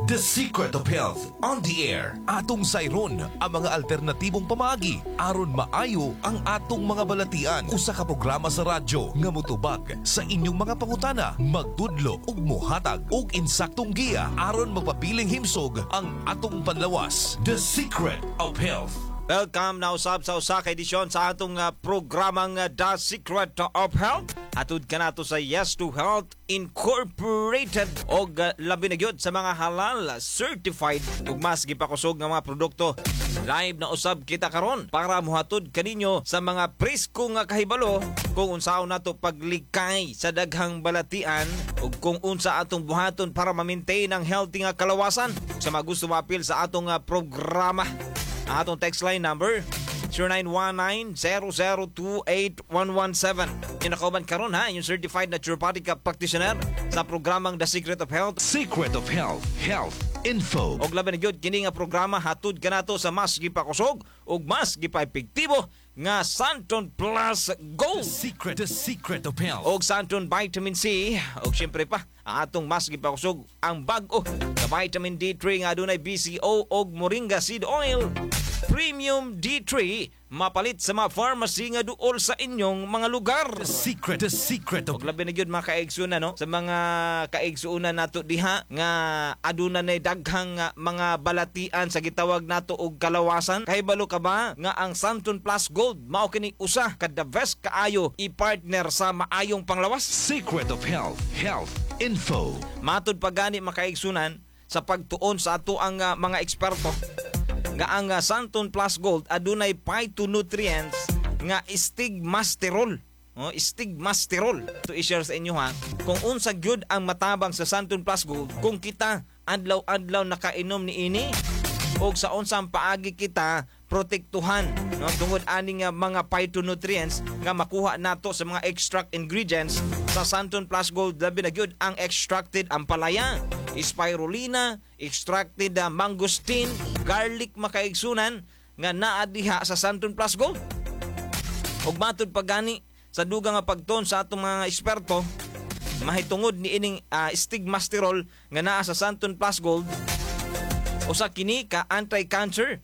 The Secret of Health on the air. Atong sayron ang mga alternatibong pamaagi aron maayo ang atong mga balatian. Usa ka programa sa radyo nga motubag sa inyong mga pangutana, magtudlo ug mohatag og insaktong giya aron magpabiling himsog ang atong panlawas. The Secret of Health. Welcome na usab sa usa ka edisyon sa atong programang The Secret of Health. Atud ka nato sa Yes to Health Incorporated og labi na gyud sa mga halal certified ug mas gipakusog nga mga produkto. Live na usab kita karon para muhatod kaninyo sa mga presko nga kahibalo kung unsaon nato paglikay sa daghang balatian ug kung unsa atong buhaton para ma-maintain ang healthy nga kalawasan. Sa mga gusto mapil sa atong programa, ang atong text line number 0919-0028117. Yung nakauban karon ha, yung certified naturopathic practitioner sa programang The Secret of Health. Secret of Health. Health info. Og laban na gyud kini nga programa hatod ka nato sa mas gipakusog ug mas gipaepektibo nga Santon Plus Gold. The Secret of Health. Og Santon Vitamin C og syempre pa ang atong mas gipakusog ang bag-o nga Vitamin D3 nga adunay BCO og Moringa Seed Oil. Premium D3 mapalit sa mga pharmacy nga duol sa inyong mga lugar. The Secret of Og labi na gyud mga kaigsunan no, sa mga kaigsunan nato diha nga aduna nay daghang mga balatian sa gitawag nato og kalawasan. Kahibalo ka ba nga ang Santon Plus Gold mao kini usa ka the best kaayo i-partner sa maayong panglawas? Secret of Health. Health info. Matud pa gani mga kaigsunan sa pagtuon sa ato ang mga eksperto nga ang Santon Plus Gold adunay phytonutrients nga stigmasterol. Stigmasterol. To i-share sa inyo ha, kung unsa gyud ang matabang sa Santon Plus Gold kung kita adlaw-adlaw nakainom ni ini og sa unsang paagi kita protektuhan no, tungod ani nga mga phytonutrients nga makuha nato sa mga extract ingredients sa Santon Plus Gold. Labi na gyud ang extracted ampalaya, spirulina, extracted mangosteen, garlic makaigsunan nga naa diha sa Santon Plus Gold. Og matud pagani sa dugang nga pagton sa atong mga eksperto, mahitungod ni ining stigmasterol nga naa sa Santon Plus Gold, usa kini ka anti-cancer,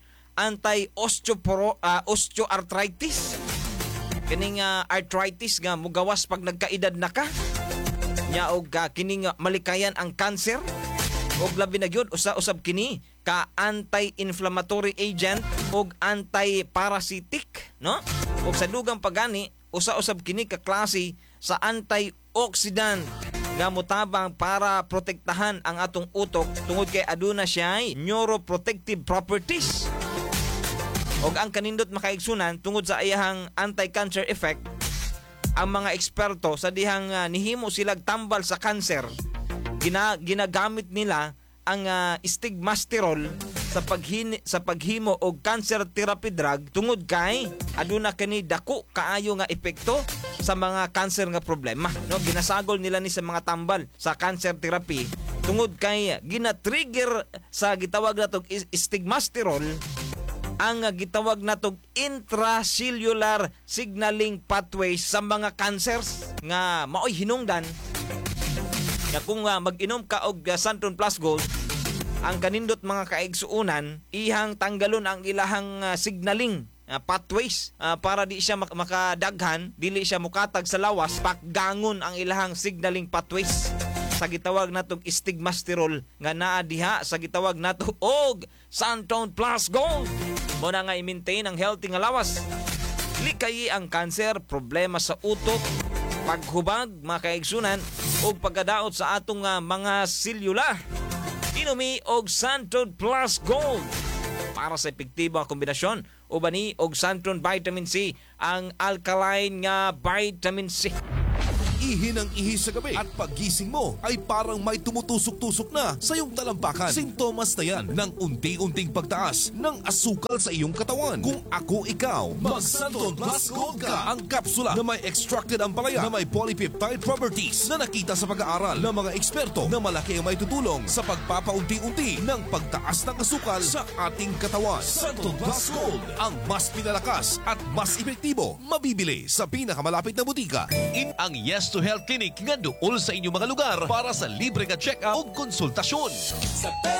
anti-osteoarthritis. Kining arthritis nga mugawas pag nagkaedad na ka. Nya og kining malikayan ang cancer. Og labi na gyud usa-usab kini ka anti-inflammatory agent og anti-parasitic, no? Og sa dugang pagani usa-usab kini ka klase sa antioxidant nga motabang para protektahan ang atong utok tungod kay aduna siya neuroprotective properties. Og ang kanindot makaigsunan tungod sa iyahang anti-cancer effect, ang mga eksperto sa dihang nihimo silag tambal sa cancer, ginagamit nila ang stigmasterol sa paghimo og cancer therapy drug tungod kay aduna kani dako kaayo nga epekto sa mga cancer nga problema, no? Ginasagol nila ni sa mga tambal sa cancer therapy tungod kay gina-trigger sa gitawag natong stigmasterol ang gitawag natong intracellular signaling pathways sa mga cancers nga maoy hinungdan nga kung mag-inom ka og Santon Plus Gold, ang kanindot mga kaigsuunan ihang tanggalon ang ilahang signaling pathways para di siya makadaghan, dili siya mukatag sa lawas, pakgangon ang ilahang signaling pathways sa gitawag natong stigmasterol nga naa diha sa gitawag nato og Santon Plus Gold. Mo na nga i-maintain ang healthy nga lawas, likayi ang cancer, problema sa utok, paghubag mga kaigsunan o pagkadaot sa atong mga selula. Inumi og Santon Plus Gold para sa epektibong kombinasyon o bani og Santon Vitamin C, ang alkaline nga vitamin C. Ihi ng ihi sa gabi at paggising mo ay parang may tumutusok-tusok na sa iyong talampakan. Sintomas na yan ng unti-unting pagtaas ng asukal sa iyong katawan. Kung ako ikaw, mag-Santon Plus Gold ka. Ang kapsula na may extracted ampalaya na may polypeptide properties na nakita sa pag-aaral ng mga eksperto na malaki ang may tutulong sa pagpapaunti-unti ng pagtaas ng asukal sa ating katawan. Santon Plus Gold, ang mas pinalakas at mas epektibo. Mabibili sa pinakamalapit na butika. Ang Yes to Health Clinic nga duol sa inyong mga lugar para sa libre nga check-up o konsultasyon. Sa